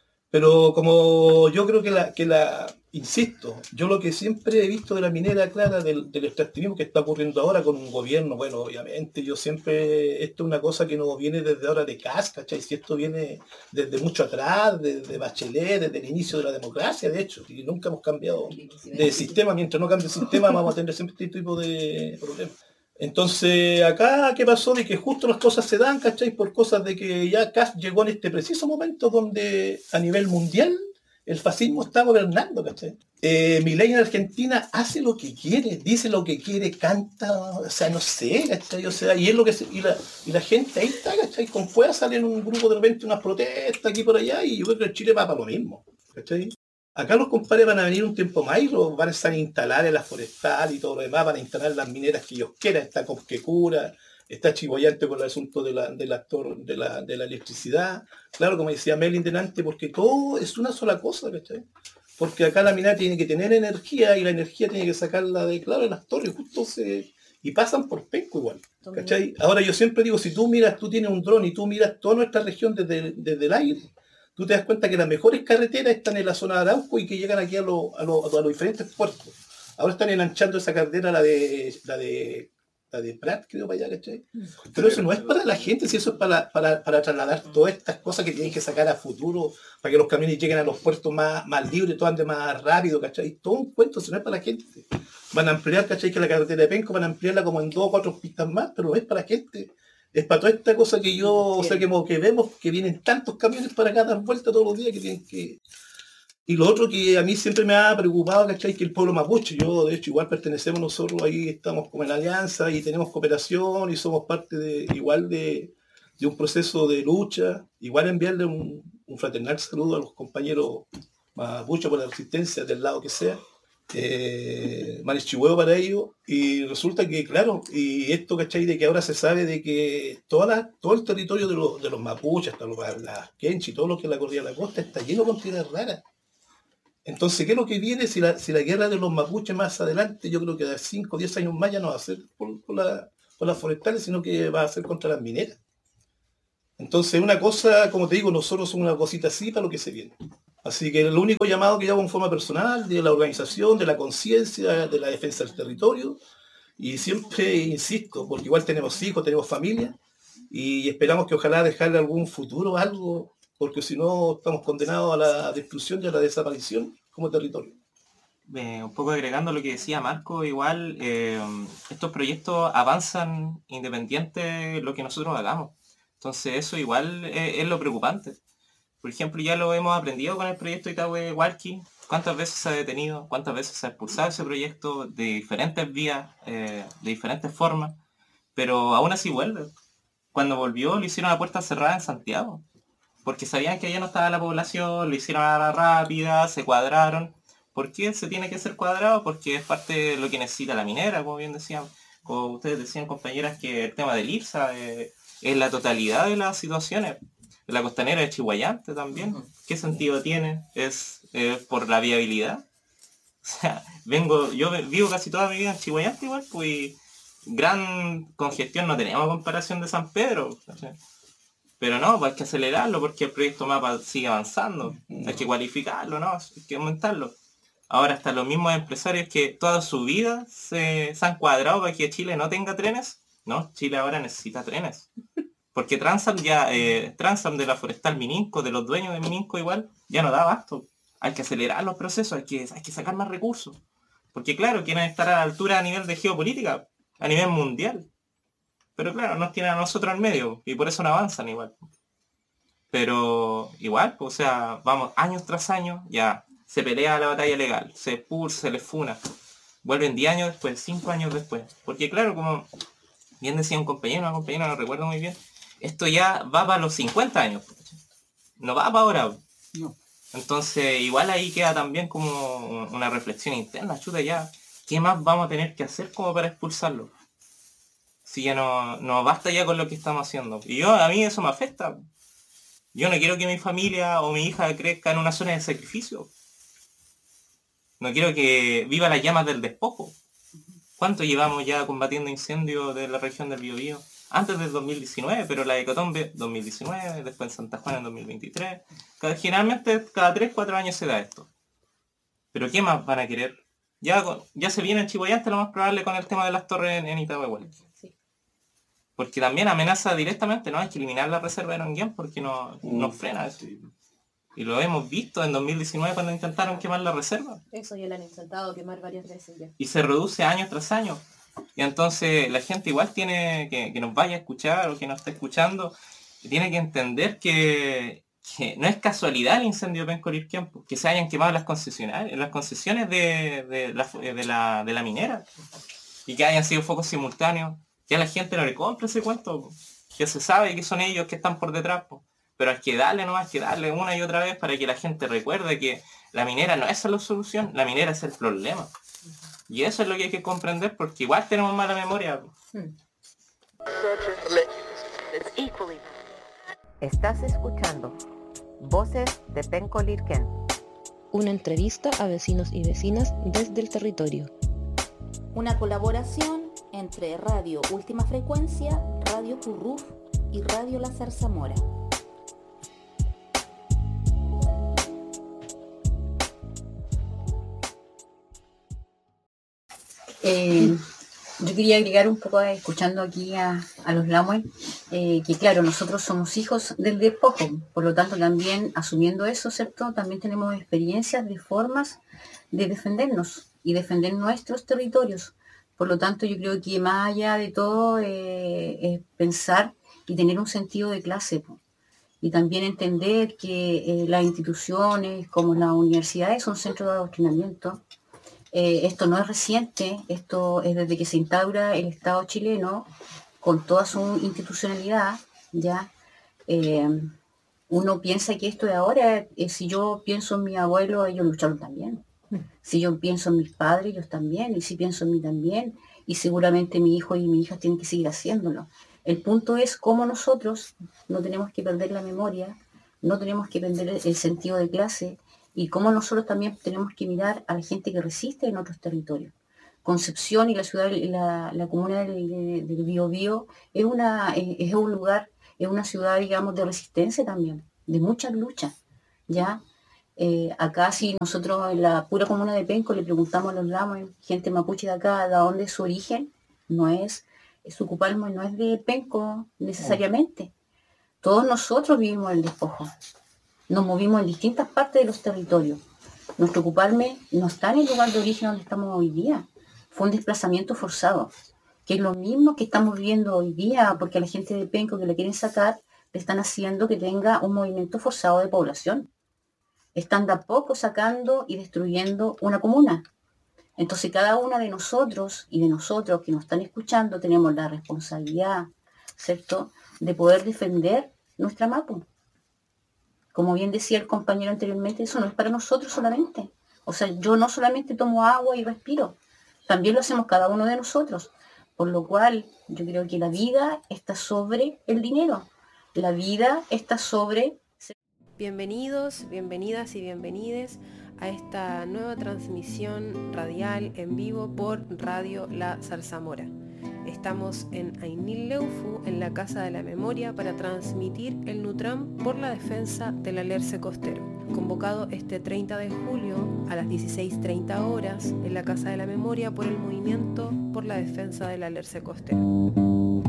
Pero como yo creo que la, que la, insisto, yo lo que siempre he visto de la minera clara, del, del extractivismo que está ocurriendo ahora con un gobierno, bueno, obviamente yo siempre, esto es una cosa que no viene desde ahora de casa, ¿cachai? Si esto viene desde mucho atrás, desde Bachelet, desde el inicio de la democracia, de hecho, y nunca hemos cambiado de sistema, mientras no cambie el sistema vamos a tener siempre este tipo de problemas. Entonces, acá, ¿qué pasó? De que justo las cosas se dan, ¿cachai? Por cosas de que ya Kast llegó en este preciso momento donde a nivel mundial el fascismo está gobernando, ¿cachai? Eh, Milei en Argentina hace lo que quiere, dice lo que quiere, canta, o sea, no sé, ¿cachai? O sea, y es lo que se, y, la, y la gente ahí está, ¿cachai? Con fuera salen un grupo de repente, unas protestas aquí por allá, y yo creo que en Chile va para lo mismo, ¿cachai? Acá los compadres van a venir un tiempo más y los van a instalar en la forestal y todo lo demás, van a instalar las mineras que ellos quieran, está Cosquecura, está Chihuayante con el asunto de la, del actor, de, la, de la electricidad, claro, como decía Melin delante, porque todo es una sola cosa, ¿cachai? Porque acá la minera tiene que tener energía y la energía tiene que sacarla de, claro, en las torres, justo se... y pasan por Penco igual, ¿cachai? Ahora yo siempre digo, si tú miras, tú tienes un dron y tú miras toda nuestra región desde, desde el aire, tú te das cuenta que las mejores carreteras están en la zona de Arauco y que llegan aquí a, lo, a, lo, a los diferentes puertos. Ahora están enanchando esa carretera, la de la de la de Prat, creo, para allá, ¿cachai? Pero eso no es para la gente, si eso es para, para, para trasladar todas estas cosas que tienen que sacar a futuro, para que los camiones lleguen a los puertos más, más libres, todo ande más rápido, ¿cachai? Todo un cuento, si no es para la gente. Van a ampliar, ¿cachai? Que la carretera de Penco van a ampliarla como en dos o cuatro pistas más, pero no es para la gente. Es para toda esta cosa que yo, o sea, que, que vemos que vienen tantos camiones para acá, dar vuelta todos los días que tienen que... Y lo otro que a mí siempre me ha preocupado, ¿cachai? Que el pueblo mapuche, yo de hecho igual pertenecemos nosotros, ahí estamos como en alianza y tenemos cooperación y somos parte de igual de, de un proceso de lucha, igual enviarle un, un fraternal saludo a los compañeros mapuche por la resistencia del lado que sea. Eh, Marichihueo para ellos, y resulta que claro, y esto, ¿cachai? De que ahora se sabe de que toda la, todo el territorio de, los, de los mapuches, hasta los, las Kenchi, todo lo que es la cordillera de la costa está lleno con tierras raras. Entonces, ¿qué es lo que viene? Si la, si la guerra de los mapuches más adelante, yo creo que de cinco o diez años más ya no va a ser por, por, la, con las forestales, sino que va a ser contra las mineras. Entonces, una cosa, como te digo, nosotros somos una cosita así para lo que se viene. Así que el único llamado que yo hago en forma personal, de la organización, de la conciencia, de la defensa del territorio, y siempre insisto, porque igual tenemos hijos, tenemos familia, y esperamos que ojalá dejarle algún futuro, algo, porque si no estamos condenados a la destrucción y a la desaparición como territorio. Eh, un poco agregando lo que decía Marco, igual eh, estos proyectos avanzan independiente de lo que nosotros hagamos. Entonces eso igual es, es lo preocupante. Por ejemplo, ya lo hemos aprendido con el proyecto Itahue Hualqui. ¿Cuántas veces se ha detenido? ¿Cuántas veces se ha expulsado ese proyecto de diferentes vías, eh, de diferentes formas? Pero aún así vuelve. Cuando volvió lo hicieron a puerta cerrada en Santiago. Porque sabían que allá no estaba la población, lo hicieron a la rápida, se cuadraron. ¿Por qué se tiene que ser cuadrado? Porque es parte de lo que necesita la minera, como bien decían, como ustedes decían, compañeras, que el tema del IRSA eh, es la totalidad de las situaciones. La costanera de Chihuayante también. ¿Qué sentido tiene? ¿Es eh, por la viabilidad? O sea, vengo, yo vivo casi toda mi vida en Chihuayante igual, pues gran congestión no teníamos comparación de San Pedro. O sea, pero no, pues hay que acelerarlo porque el proyecto MAPA sigue avanzando. Hay que cualificarlo, ¿no? Hay que aumentarlo. Ahora hasta los mismos empresarios que toda su vida se, se han cuadrado para que Chile no tenga trenes. No, Chile ahora necesita trenes. Porque Transam ya, eh, Transam de la Forestal Mininco, de los dueños de Mininco igual, ya no da abasto. Hay que acelerar los procesos, hay que, hay que sacar más recursos. Porque claro, quieren estar a la altura a nivel de geopolítica, a nivel mundial. Pero claro, nos tienen a nosotros al medio, y por eso no avanzan igual. Pero igual, o sea, vamos, años tras años, ya se pelea la batalla legal, se expulsa, se les funa. Vuelven diez años después, cinco años después. Porque claro, como bien decía un compañero, una compañera, no recuerdo muy bien, esto ya va para los cincuenta años. No va para ahora. No. Entonces, igual ahí queda también como una reflexión interna. Chuta, ya, ¿qué más vamos a tener que hacer como para expulsarlo? Si ya no, no basta ya con lo que estamos haciendo. Y yo, a mí eso me afecta. Yo no quiero que mi familia o mi hija crezca en una zona de sacrificio. No quiero que viva las llamas del despojo. ¿Cuánto llevamos ya combatiendo incendios de la región del Biobío? Antes del dos mil diecinueve, pero la Hecatombe dos mil diecinueve, después en Santa Juana en dos mil veintitrés. Cada, generalmente cada tres cuatro años se da esto. Pero ¿qué más van a querer? Ya, ya se viene en Chihuayante lo más probable con el tema de las torres en, en Itahue Hualqui. Sí. Porque también amenaza directamente, ¿no? Hay que eliminar la reserva de Nonguén porque no, mm. nos frena eso. Y lo hemos visto en dos mil diecinueve cuando intentaron quemar la reserva. Eso ya lo han intentado quemar varias veces ya. Y se reduce año tras año. Y entonces la gente igual tiene que, que nos vaya a escuchar o que nos esté escuchando, tiene que entender que, que no es casualidad el incendio de Penco Lirquén, que se hayan quemado las concesiones, las concesiones de, de, la, de, la, de la minera y que hayan sido focos simultáneos. Ya la gente no le compra ese cuento, ya se sabe que son ellos que están por detrás, pero hay que darle nomás, hay que darle una y otra vez para que la gente recuerde que la minera no es la solución, la minera es el problema. Y eso es lo que hay que comprender porque igual tenemos mala memoria. Hmm. Estás escuchando Voces de Penco Lirquén. Una entrevista a vecinos y vecinas desde el territorio. Una colaboración entre Radio Última Frecuencia, Radio Curruf y Radio La Zarzamora. Eh, yo quería agregar un poco, escuchando aquí a, a los Lamue, eh, que claro, nosotros somos hijos del despojo, por lo tanto también asumiendo eso, ¿cierto? También tenemos experiencias de formas de defendernos y defender nuestros territorios. Por lo tanto, yo creo que más allá de todo eh, es pensar y tener un sentido de clase, po. Y también entender que eh, las instituciones como las universidades son centros de adoctrinamiento. Eh, esto no es reciente, esto es desde que se instaura el Estado chileno con toda su institucionalidad, ya. Eh, uno piensa que esto de ahora, eh, si yo pienso en mi abuelo, ellos lucharon también. Si yo pienso en mis padres, ellos también, y si pienso en mí también, y seguramente mi hijo y mi hija tienen que seguir haciéndolo. El punto es cómo nosotros no tenemos que perder la memoria, no tenemos que perder el sentido de clase, y cómo nosotros también tenemos que mirar a la gente que resiste en otros territorios. Concepción y la ciudad, la, la comuna del, del, del Biobío es, una, es un lugar, es una ciudad, digamos, de resistencia también, de muchas luchas, ¿ya? Eh, acá si nosotros en la pura comuna de Penco le preguntamos a los Lamuen, gente mapuche de acá, de dónde es su origen, no es, su Cupalmo no es de Penco necesariamente. Todos nosotros vivimos el despojo, nos movimos en distintas partes de los territorios. Nuestro Cupalme no está en el lugar de origen donde estamos hoy día. Fue un desplazamiento forzado, que es lo mismo que estamos viviendo hoy día, porque a la gente de Penco que le quieren sacar, le están haciendo que tenga un movimiento forzado de población. Están de a poco sacando y destruyendo una comuna. Entonces cada una de nosotros y de nosotros que nos están escuchando tenemos la responsabilidad, ¿cierto?, de poder defender nuestra Mapu. Como bien decía el compañero anteriormente, eso no es para nosotros solamente. O sea, yo no solamente tomo agua y respiro, también lo hacemos cada uno de nosotros. Por lo cual, yo creo que la vida está sobre el dinero. La vida está sobre... Bienvenidos, bienvenidas y bienvenides a esta nueva transmisión radial en vivo por Radio La Zarzamora. Estamos en Ainil Leufu, en la Casa de la Memoria, para transmitir el Nutram por la defensa del alerce costero, convocado este treinta de julio a las dieciséis treinta horas en la Casa de la Memoria por el Movimiento por la Defensa del Alerce Costero.